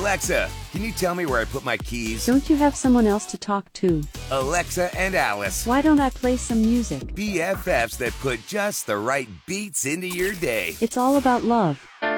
Alexa, can you tell me where I put my keys? Don't you have someone else to talk to? Alexa and Alice, Why don't I play some music? BFFs that put just the right beats into your day. It's all about love.